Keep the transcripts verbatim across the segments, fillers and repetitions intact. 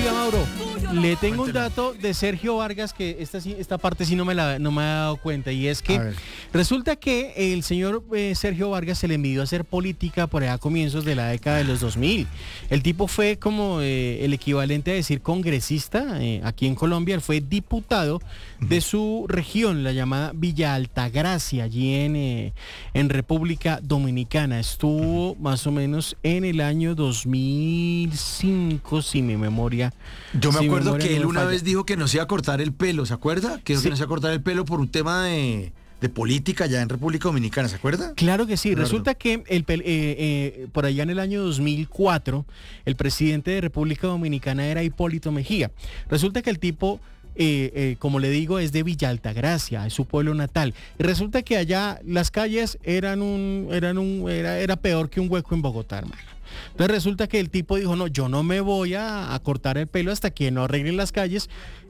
Oiga, Mauro, le tengo un dato de Sergio Vargas que esta, sí- esta parte sí no me, la, no me he dado cuenta, y es A que ver. resulta que el señor eh, Sergio Vargas se le envidió hacer política por allá a comienzos de la década de los dos mil. El tipo fue como eh, el equivalente a decir congresista eh, aquí en Colombia. Él fue diputado de su región, la llamada Villa Altagracia, allí en, eh, en República Dominicana. Estuvo más o menos en el año dos mil cinco, si mi memoria. Yo me si mi acuerdo memoria que no él me una falla. vez dijo que no se iba a cortar el pelo, ¿se acuerda? Que dijo Sí. que no se iba a cortar el pelo por un tema de, de política ya en República Dominicana, ¿se acuerda? Claro que sí. Claro. Resulta que el, pel- eh, eh, por allá en el año dos mil cuatro, el presidente de República Dominicana era Hipólito Mejía. Resulta que el tipo, eh, eh, como le digo, es de Villa Altagracia, es su pueblo natal. Y resulta que allá las calles eran un, eran un, era, era peor que un hueco en Bogotá, hermano. Entonces resulta que el tipo dijo, no, yo no me voy a, a cortar el pelo hasta que no arreglen las calles,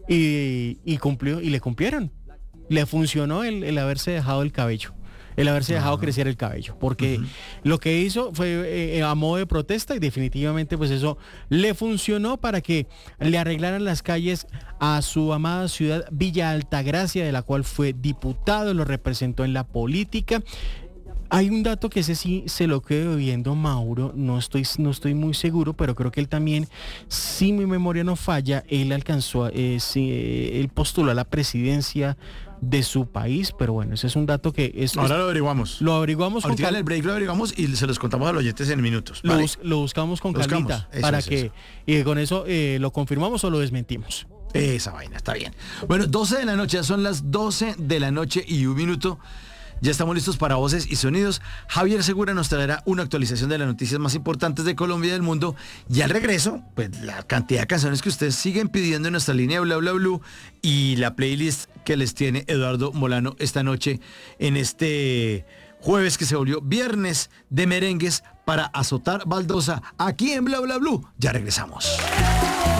y, y cumplió, y le cumplieron. Le funcionó el, el haberse dejado el cabello, el haberse dejado crecer el cabello, porque Ujú. lo que hizo fue eh, a modo de protesta, y definitivamente pues eso le funcionó para que le arreglaran las calles a su amada ciudad Villa Altagracia, de la cual fue diputado, lo representó en la política. Hay un dato que ese sí se lo quedo viendo Mauro, no estoy, no estoy muy seguro, pero creo que él también, si mi memoria no falla, él alcanzó, a- eh, sí, eh, él postuló a la presidencia de su país, pero bueno, ese es un dato que es, Ahora es- lo averiguamos. lo averiguamos con Ahorita en cal- el break lo averiguamos y se los contamos a los oyentes en minutos. lo, ¿vale? bus- lo buscamos con Lo buscamos, calmita eso para es, que eso. y con eso eh, lo confirmamos o lo desmentimos. Esa vaina, está bien. Bueno, doce de la noche, ya son las doce de la noche y un minuto. Ya estamos listos para voces y sonidos. Javier Segura nos traerá una actualización de las noticias más importantes de Colombia y del mundo. Y al regreso, pues la cantidad de canciones que ustedes siguen pidiendo en nuestra línea Bla Bla Blue y la playlist que les tiene Eduardo Molano esta noche en este jueves que se volvió viernes de merengues para azotar baldosa aquí en Bla Bla Blue. Ya regresamos.